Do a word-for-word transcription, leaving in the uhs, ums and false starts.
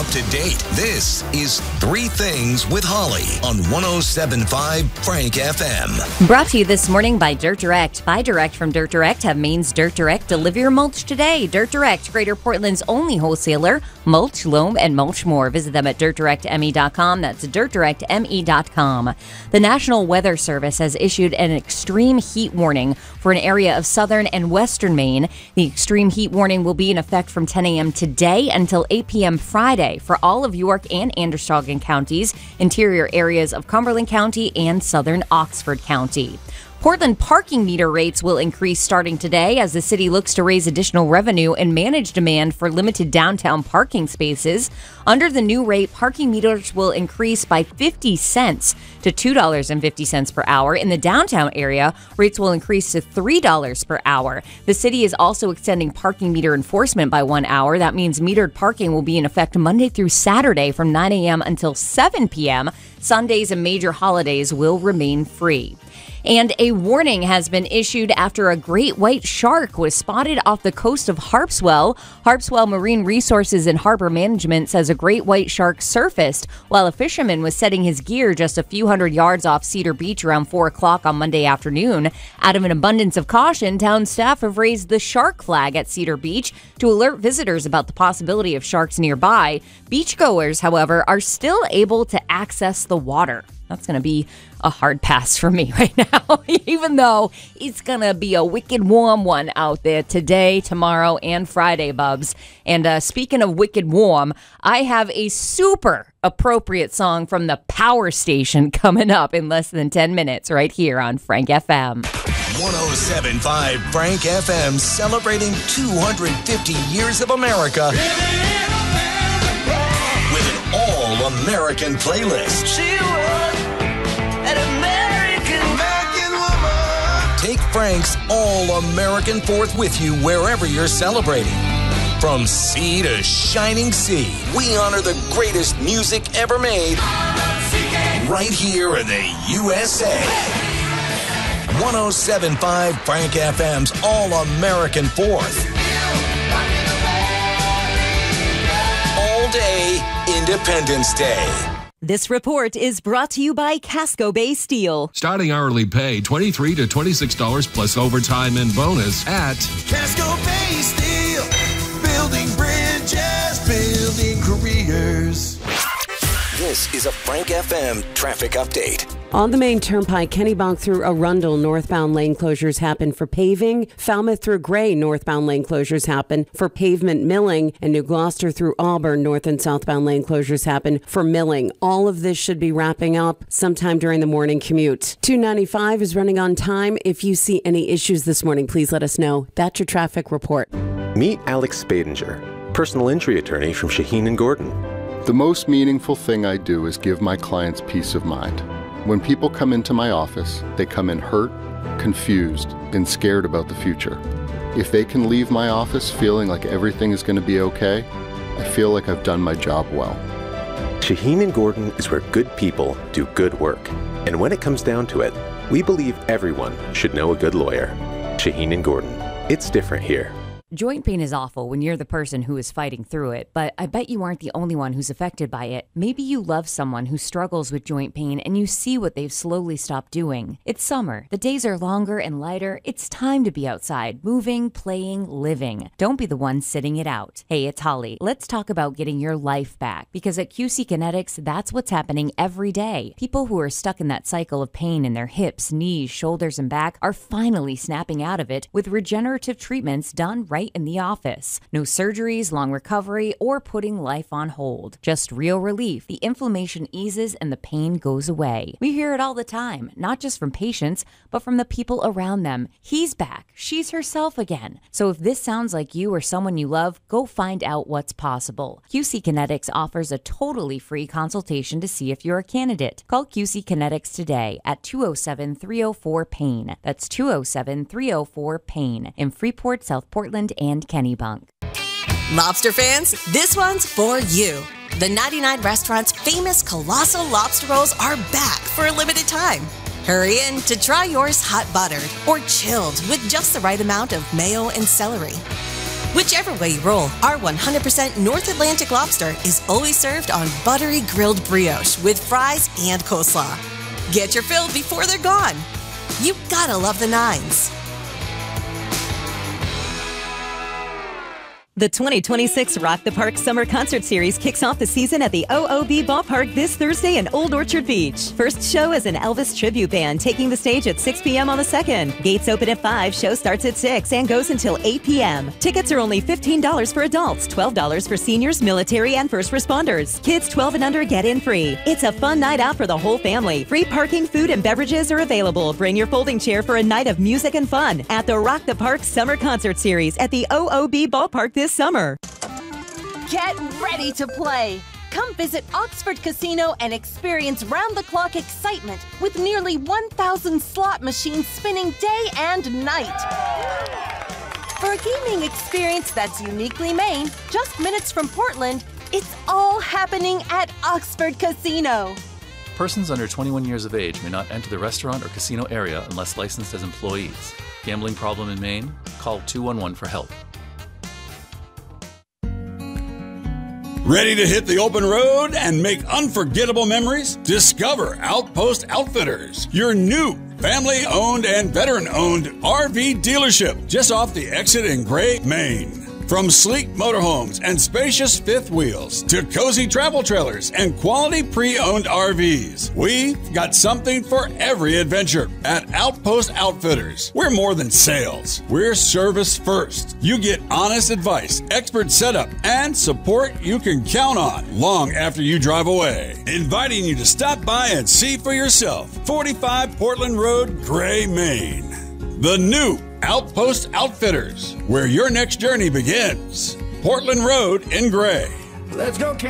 up to date. This is Three Things with Holly on one oh seven point five Frank F M. Brought to you this morning by Dirt Direct. Buy direct from Dirt Direct. Have Maine's Dirt Direct deliver your mulch today. Dirt Direct, Greater Portland's only wholesaler. Mulch, loam, and mulch more. Visit them at dirt direct m e dot com. That's dirt direct m e dot com. The National Weather Service has issued an extreme heat warning for an area of southern and western Maine. The extreme heat warning will be in effect from ten a.m. today until eight p.m. Friday for all of York and Androscoggin counties, interior areas of Cumberland County, and southern Oxford County. Portland parking meter rates will increase starting today as the city looks to raise additional revenue and manage demand for limited downtown parking spaces. Under the new rate, parking meters will increase by fifty cents to two dollars and fifty cents per hour. In the downtown area, rates will increase to three dollars per hour. The city is also extending parking meter enforcement by one hour. That means metered parking will be in effect Monday through Saturday from nine a.m. until seven p.m. Sundays and major holidays will remain free. And a warning has been issued after a great white shark was spotted off the coast of Harpswell. Harpswell Marine Resources and Harbor Management says a great white shark surfaced while a fisherman was setting his gear just a few hundred yards off Cedar Beach around four o'clock on Monday afternoon. Out of an abundance of caution, town staff have raised the shark flag at Cedar Beach to alert visitors about the possibility of sharks nearby. Beachgoers, however, are still able to access the water. That's going to be a hard pass for me right now, even though it's going to be a wicked warm one out there today, tomorrow, and Friday, bubs. And uh, speaking of wicked warm, I have a super appropriate song from the Power Station coming up in less than ten minutes right here on Frank F M. one oh seven point five Frank F M, celebrating two hundred fifty years of America with an all-American playlist. She was an American, American woman. Take Frank's all-American fourth with you wherever you're celebrating. From sea to shining sea, we honor the greatest music ever made right here in the U S A. one oh seven point five Frank F M's all-American fourth. All day Independence Day. This report is brought to you by Casco Bay Steel. Starting hourly pay twenty-three to twenty-six dollars plus overtime and bonus at Casco Bay Steel, building bridges, building careers. This is a Frank F M traffic update. On the main turnpike, Kennebunk through Arundel, northbound lane closures happen for paving. Falmouth through Gray, northbound lane closures happen for pavement milling. And New Gloucester through Auburn, north and southbound lane closures happen for milling. All of this should be wrapping up sometime during the morning commute. two ninety-five is running on time. If you see any issues this morning, please let us know. That's your traffic report. Meet Alex Spadinger, personal injury attorney from Shaheen and Gordon. The most meaningful thing I do is give my clients peace of mind. When people come into my office, they come in hurt, confused, and scared about the future. If they can leave my office feeling like everything is going to be okay, I feel like I've done my job well. Shaheen and Gordon is where good people do good work. And when it comes down to it, we believe everyone should know a good lawyer. Shaheen and Gordon. It's different here. Joint pain is awful when you're the person who is fighting through it, but I bet you aren't the only one who's affected by it. Maybe you love someone who struggles with joint pain and you see what they've slowly stopped doing. It's summer. The days are longer and lighter. It's time to be outside, moving, playing, living. Don't be the one sitting it out. Hey, it's Holly. Let's talk about getting your life back, because at Q C Kinetics, that's what's happening every day. People who are stuck in that cycle of pain in their hips, knees, shoulders, and back are finally snapping out of it with regenerative treatments done right in the office. No surgeries, long recovery, or putting life on hold. Just real relief. The inflammation eases and the pain goes away. We hear it all the time, not just from patients, but from the people around them. He's back. She's herself again. So if this sounds like you or someone you love, go find out what's possible. Q C Kinetics offers a totally free consultation to see if you're a candidate. Call Q C Kinetics today at two oh seven, three oh four, pain. That's two oh seven, three oh four, pain in Freeport, South Portland, and Kennebunk. Lobster fans, this one's for you. The ninety-nine Restaurant's famous Colossal Lobster Rolls are back for a limited time. Hurry in to try yours hot buttered or chilled with just the right amount of mayo and celery. Whichever way you roll, our one hundred percent North Atlantic lobster is always served on buttery grilled brioche with fries and coleslaw. Get your fill before they're gone. You gotta love the Nines. The twenty twenty-six Rock the Park Summer Concert Series kicks off the season at the O O B Ballpark this Thursday in Old Orchard Beach. First show is an Elvis tribute band taking the stage at six p.m. on the second. Gates open at five, show starts at six, and goes until eight p.m. Tickets are only fifteen dollars for adults, twelve dollars for seniors, military, and first responders. Kids twelve and under get in free. It's a fun night out for the whole family. Free parking, food, and beverages are available. Bring your folding chair for a night of music and fun at the Rock the Park Summer Concert Series at the O O B Ballpark this summer. Get ready to play. Come visit Oxford Casino and experience round-the-clock excitement with nearly one thousand slot machines spinning day and night. For a gaming experience that's uniquely Maine, just minutes from Portland, it's all happening at Oxford Casino. Persons under twenty-one years of age may not enter the restaurant or casino area unless licensed as employees. Gambling problem in Maine? Call two one one for help. Ready to hit the open road and make unforgettable memories? Discover Outpost Outfitters, your new family-owned and veteran-owned R V dealership just off the exit in Gray, Maine. From sleek motorhomes and spacious fifth wheels to cozy travel trailers and quality pre-owned R Vs, we've got something for every adventure at Outpost Outfitters. We're more than sales. We're service first. You get honest advice, expert setup, and support you can count on long after you drive away. Inviting you to stop by and see for yourself. forty-five Portland Road, Gray, Maine. The new Outpost Outfitters, where your next journey begins. Portland Road in Gray. Let's go, Ken.